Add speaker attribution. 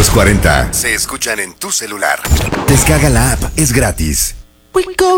Speaker 1: 40 se escuchan en tu celular. Descarga la app, es gratis.